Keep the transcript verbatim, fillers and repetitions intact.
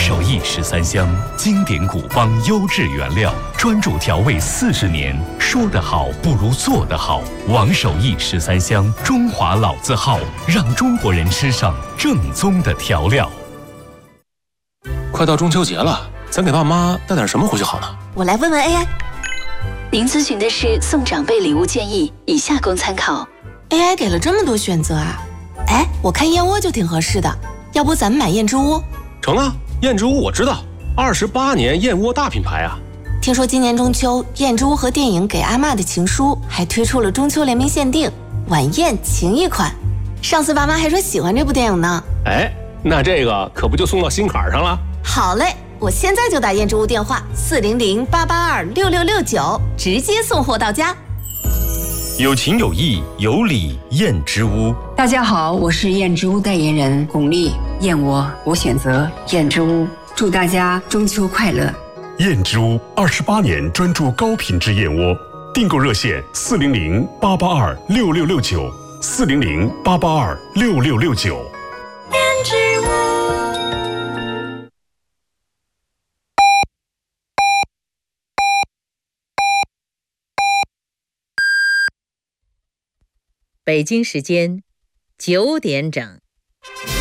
手艺十三香，经典古方，优质原料，专注调味四十年。说得好不如做得好。王手艺十三香，中华老字号，让中国人吃上正宗的调料。 快到中秋节了，咱给爸妈带点什么回去好呢？ 我来问问 A I。 您咨询的是送长辈礼物建议，以下供参考。 A I 给了这么多选择啊！哎，我看燕窝就挺合适的，要不咱们买燕之屋？ 成啊，燕之屋我知道，二十八年燕窝大品牌啊。 听说今年中秋，燕之屋和电影《给阿嬷的情书》还推出了中秋联名限定晚宴情谊款。上次爸妈还说喜欢这部电影呢。 哎，那这个可不就送到心坎上了？ 好嘞，我现在就打燕之屋电话四零零八八二六六六九，直接送货到家。 有情有义有礼，燕之屋。 大家好，我是燕之屋代言人巩俐。燕窝我选择燕之屋，祝大家中秋快乐。 燕之屋二十八年专注高品质燕窝，订购热线四零零八八二六六六九，四零零八八二六六六九。 燕之屋。 北京时间九点整。